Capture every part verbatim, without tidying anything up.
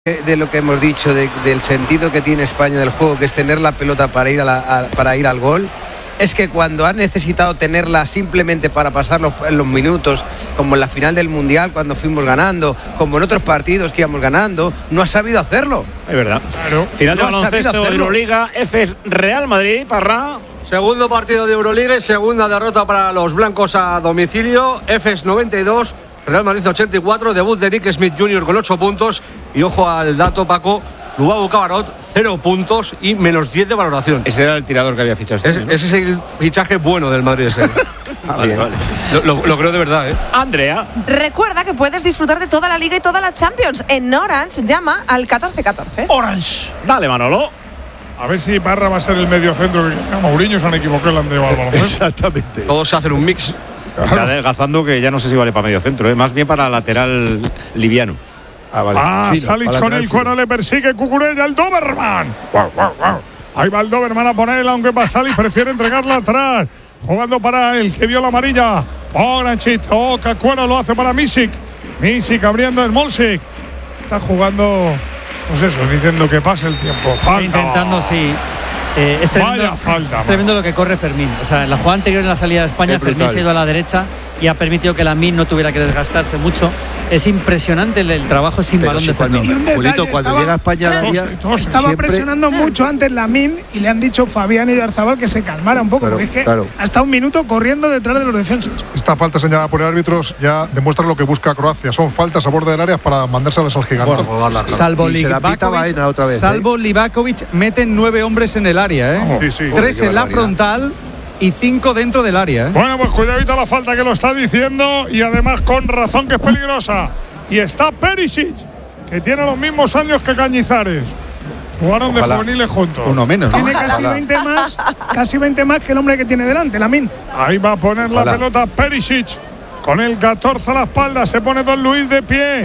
de lo que hemos dicho, de, del sentido que tiene España del juego, que es tener la pelota para ir, a la, a, para ir al gol, es que cuando ha necesitado tenerla simplemente para pasar los, los minutos, como en la final del Mundial cuando fuimos ganando, como en otros partidos que íbamos ganando, no ha sabido hacerlo. Es verdad. Claro. Final de no baloncesto de Euroliga, Efes Real Madrid, Parra. Segundo partido de Euroliga y segunda derrota para los blancos a domicilio. Efes noventa y dos, Real Madrid ochenta y cuatro, debut de Nick Smith junior con ocho puntos. Y ojo al dato, Paco, Lubavo Cabarrot, cero puntos y menos diez de valoración. Ese era el tirador que había fichado este es, año, ¿no? Ese es el fichaje bueno del Madrid. Ese. ah, vale, vale. Lo, lo, lo creo de verdad, ¿eh? Andrea. Recuerda que puedes disfrutar de toda la Liga y toda la Champions. En Orange, llama al catorce catorce. Orange. Dale, Manolo. A ver si Parra va a ser el mediocentro que Mourinho se han equivocado el Andrea al baloncesto. Exactamente. Todos se hacen un mix. Está adelgazando, que ya no sé si vale para medio centro, ¿eh? Más bien para lateral liviano. Ah, vale. Ah, Salic con el cuero, le persigue Cucurella, el Doberman. Wow, wow, wow. Ahí va el Doberman a poner, aunque Pasalic prefiere entregarla atrás. Jugando para el que vio la amarilla. Pogranchit, toca cuero, lo hace para Misic. Misic abriendo el Molsic. Está jugando, pues eso, diciendo que pase el tiempo. Falta. Intentando, sí. Eh, es tremendo, Vaya falta, es tremendo lo que corre Fermín. O sea, en la jugada anterior, en la salida de España, Fermín se ha ido a la derecha y ha permitido que Lamine no tuviera que desgastarse mucho. Es impresionante el, el trabajo sin Pero balón si de cuando, Fermín. Julito, cuando estaba, llega a España a la día, estaba siempre... presionando mucho antes Lamine y le han dicho Fabián y Oyarzabal que se calmara un poco, claro, porque es que claro. hasta un minuto corriendo detrás de los defensas. Esta falta señalada por el árbitro ya demuestra lo que busca Croacia. Son faltas a borde del área para mandárselas al gigante. Bueno, claro. Salvo Livakovic, otra vez, salvo ¿eh? Livakovic, meten nueve hombres en el área, ¿eh? Sí, sí. Tres en la frontal y cinco dentro del área, ¿eh? Bueno, pues cuidadito la falta que lo está diciendo y además con razón que es peligrosa. Y está Perisic, que tiene los mismos años que Cañizares. Jugaron Ojalá. de juveniles juntos. Uno menos. Tiene casi veinte más, casi veinte más que el hombre que tiene delante, Lamine. Ahí va a poner Ojalá. la pelota Perisic. Con el catorce a la espalda se pone Don Luis de pie.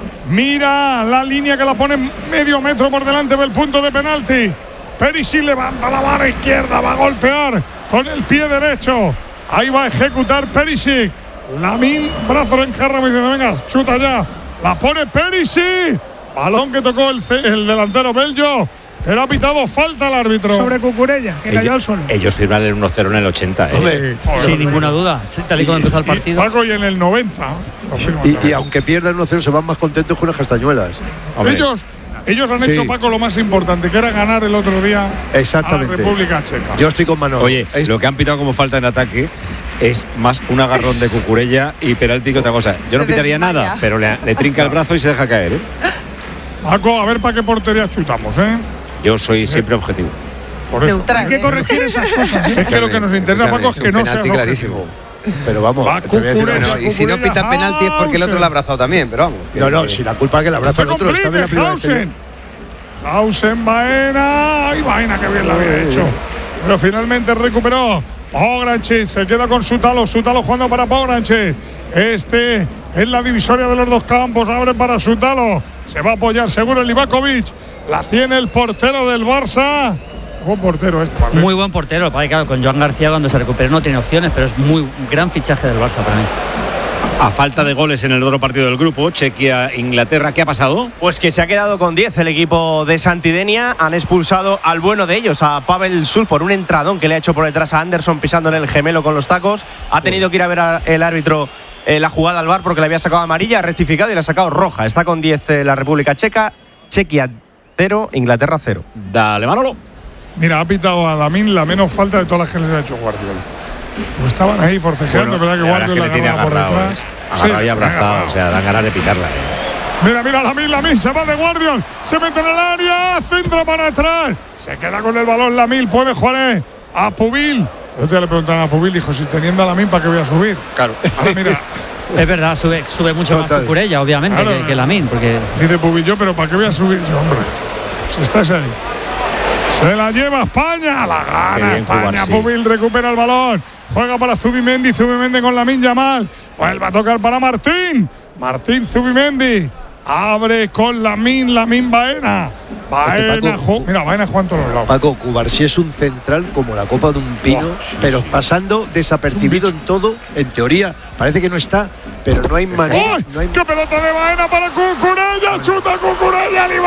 Mira la línea que la pone medio metro por delante del punto de penalti. Perisic levanta la mano izquierda, va a golpear con el pie derecho. Ahí va a ejecutar Perisic. Lamine, brazo en jarra, me dice, venga, chuta ya. La pone Perisic. Balón que tocó el, el delantero belgo, pero ha pitado falta al árbitro. Sobre Cucurella, que cayó al suelo. Ellos firman el uno cero en el ochenta. ¿eh? Hombre, sin ninguna duda, tal y como empezó el partido. Y Paco, y en el noventa. Y, y aunque pierdan uno cero, se van más contentos que unas castañuelas. Hombre. Ellos... Ellos han sí. hecho, Paco, lo más importante, que era ganar el otro día Exactamente. a la República Checa. Yo estoy con Manolo. Oye, es... lo que han pitado como falta en ataque es más un agarrón de Cucurella y penalti que otra cosa. Yo se no pitaría desmaya. nada, pero le, le trinca el brazo y se deja caer, ¿eh? Paco, a ver para qué portería chutamos, ¿eh? Yo soy siempre objetivo. Por eso. Neutral, Hay que corregir esas cosas. ¿eh? Es que lo que nos interesa, Paco, es que no sea clarísimo. Pero vamos, va Cucurella, bueno, y si no pita penalti es porque el otro lo ha abrazado también, pero vamos. No, no, si la culpa es que la abraza el otro. Está bien la Hausen. Hausen, Baena. Ay, Baena, que bien la había hecho. Pero finalmente recuperó. Pogranchit se queda con Sutalo. Sutalo jugando para Pogranchit. Este es la divisoria de los dos campos. Abre para Sutalo. Se va a apoyar seguro el Livakovic. La tiene el portero del Barça. Buen portero este, ¿vale? Muy buen portero. Claro, con Joan García cuando se recupere no tiene opciones, pero es muy gran fichaje del Barça para mí. A falta de goles en el otro partido del grupo, Chequia-Inglaterra, ¿qué ha pasado? Pues que se ha quedado con diez el equipo de Santidenia. Han expulsado al bueno de ellos, a Pavel Sul, por un entradón que le ha hecho por detrás a Anderson pisándole el gemelo con los tacos. Ha tenido que ir a ver a el árbitro eh, la jugada al V A R porque le había sacado amarilla, ha rectificado y le ha sacado roja. Está con diez eh, la República Checa. Chequia cero, Inglaterra cero. Dale, Manolo. Mira, ha pitado a Lamine la menos falta de todas las que les ha hecho Guardiola. Pues estaban ahí forcejeando, bueno, ¿verdad? Que Guardiola la agarraba por detrás. Eh. Agarrado sí, y abrazado, venga, o sea, dan ganas de pitarla. Eh. Mira, mira, Lamine, Lamine se va de Guardiol, se mete en el área, centra para atrás, se queda con el balón Lamine, puede jugar eh, a Pubil. Yo te le preguntaron a Pubil, dijo, si teniendo a Lamine, ¿para qué voy a subir? Claro. Ahora mira. Es verdad, sube, sube mucho Total. más Cucurella, obviamente, claro, que, que Lamine, porque... Dice Pubil, yo, pero ¿para qué voy a subir yo, hombre? Si estás ahí. Se la lleva España, la gana España. Pubil recupera el balón, juega para Zubimendi, Zubimendi con Lamine Yamal, vuelve a tocar para Martín, Martín Zubimendi, abre con Lamine, Lamine Baena, Baena, Paco, mira, Baena juega en todos los lados. Paco, Cubarsí es un central como la copa de un pino, wow. pero pasando desapercibido en todo, en teoría, parece que no está, pero no hay manera. ¡Ay! No hay... ¡Qué pelota de Baena para Cucurella! ¡Chuta Cucurella!